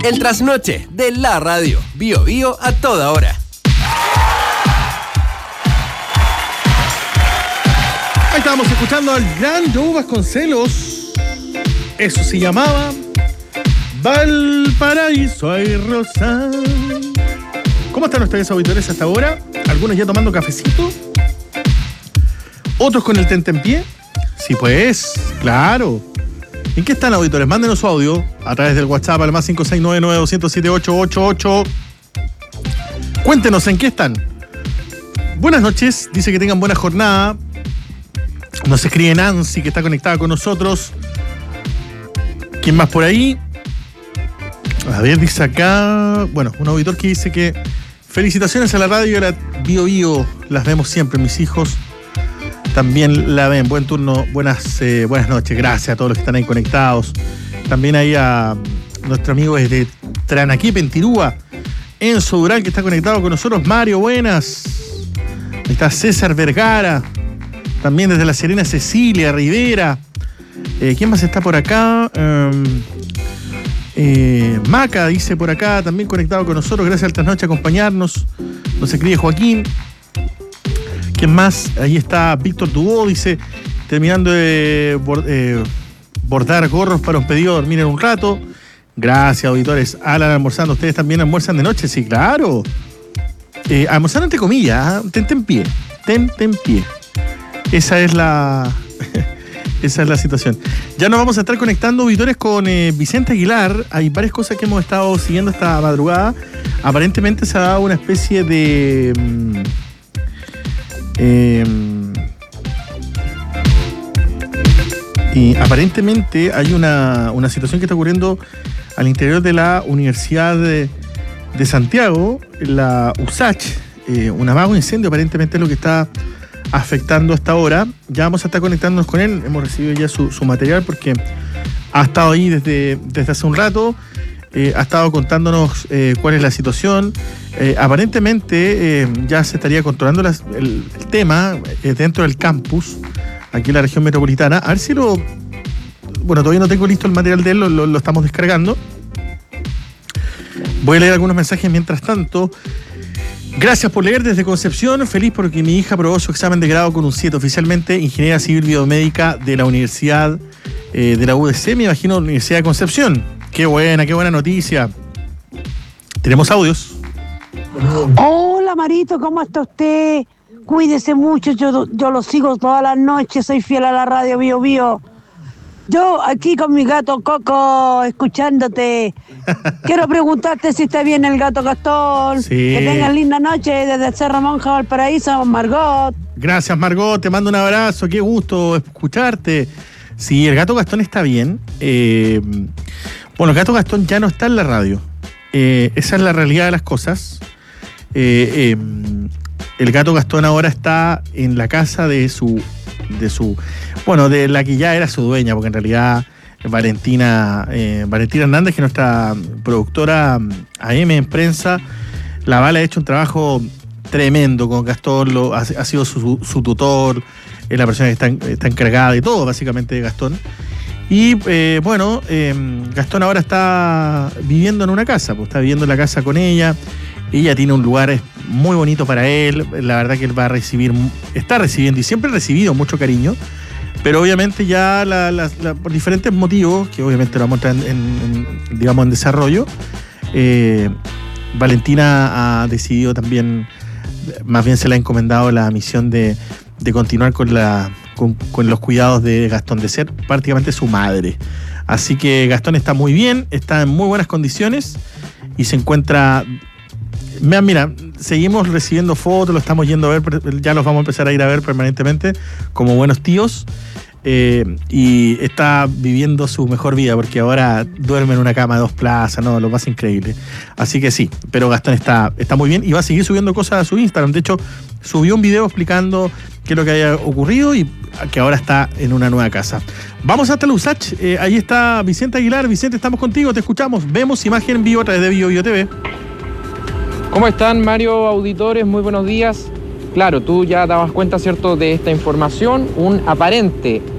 El trasnoche de la radio. Bio Bio a toda hora. Ahí estábamos escuchando al gran Joe Vasconcelos. Eso se llamaba Valparaíso hay rosa. ¿Cómo están ustedes, auditores, hasta ahora? Algunos ya tomando cafecito, otros con el tentempié. Sí, pues, claro. ¿En qué están, auditores? Mándenos su audio a través del WhatsApp al más 569-900-7888. Cuéntenos en qué están. Buenas noches, dice que tengan buena jornada. Nos escribe Nancy, que está conectada con nosotros. ¿Quién más por ahí? A ver, dice acá... Bueno, un auditor que dice que felicitaciones a la radio y a la Bio Bio. Las vemos siempre, mis hijos también la ven. Buen turno, buenas noches. Gracias a todos los que están ahí conectados. También ahí a nuestro amigo desde Tranaquí, Pentirúa, Enzo Dural, que está conectado con nosotros. Mario, buenas. Ahí está César Vergara. También desde La Serena, Cecilia Rivera. ¿Quién más está por acá? Maca dice por acá, también conectado con nosotros. Gracias al Trasnoche a acompañarnos. Nos escribe Joaquín. ¿Quién más? Ahí está Víctor Dubó, dice, terminando de bordar gorros para un pedido de dormir en un rato. Gracias, auditores. Alan almorzando. ¿Ustedes también almuerzan de noche? Sí, claro. Almorzando entre comillas, tentempié. Esa es la situación. Ya nos vamos a estar conectando, auditores, con Vicente Aguilar. Hay varias cosas que hemos estado siguiendo esta madrugada. Aparentemente se ha dado una especie de... y aparentemente hay una situación que está ocurriendo al interior de la Universidad de Santiago, la USACH. Un amago incendio aparentemente es lo que está afectando hasta ahora. Ya vamos a estar conectándonos con él. Hemos recibido ya su material porque ha estado ahí desde hace un rato. Ha estado contándonos cuál es la situación. Aparentemente ya se estaría controlando el tema dentro del campus, aquí en la región metropolitana. A ver si bueno, todavía no tengo listo el material de él, lo estamos descargando. Voy a leer algunos mensajes mientras tanto. Gracias por leer desde Concepción. Feliz porque mi hija aprobó su examen de grado con un 7 oficialmente. Ingeniera Civil Biomédica de la Universidad de la UDC, me imagino, Universidad de Concepción. Qué buena noticia. Tenemos audios. Hola, Marito, ¿cómo está usted? Cuídese mucho, yo lo sigo todas las noches, soy fiel a la radio Bio Bio. Yo aquí con mi gato Coco, escuchándote. Quiero preguntarte si está bien el gato Gastón. Sí. Que tengan linda noche desde Cerro Monja, Valparaíso, Margot. Gracias, Margot, te mando un abrazo, qué gusto escucharte. Sí, el gato Gastón está bien. Bueno, el gato Gastón ya no está en la radio. Esa es la realidad de las cosas. El gato Gastón ahora está en la casa de la que ya era su dueña, porque en realidad Valentina Hernández, que es nuestra productora AM en prensa, la Val ha hecho un trabajo tremendo con Gastón, ha sido su tutor, es la persona que está encargada de todo, básicamente, de Gastón. Y Gastón ahora está viviendo en una casa, pues está viviendo en la casa con ella. Ella tiene un lugar muy bonito para él. La verdad que él está recibiendo y siempre ha recibido mucho cariño. Pero obviamente ya por diferentes motivos, que obviamente lo vamos a entrar en desarrollo, Valentina ha decidido también, más bien se le ha encomendado la misión de continuar con los cuidados de Gastón, de ser prácticamente su madre. Así que Gastón está muy bien, está en muy buenas condiciones y se encuentra... Mira, seguimos recibiendo fotos, lo estamos yendo a ver, ya los vamos a empezar a ir a ver permanentemente como buenos tíos. Y está viviendo su mejor vida porque ahora duerme en una cama de 2 plazas, ¿no? Lo más increíble. Así que sí, pero Gastón está muy bien y va a seguir subiendo cosas a su Instagram. De hecho, subió un video explicando qué es lo que había ocurrido y que ahora está en una nueva casa. Vamos hasta la USACH. Ahí está Vicente Aguilar. Vicente, estamos contigo, te escuchamos. Vemos imagen en vivo a través de Bio Bio TV. ¿Cómo están, Mario, auditores? Muy buenos días. Claro, tú ya dabas cuenta, ¿cierto?, de esta información. Un aparente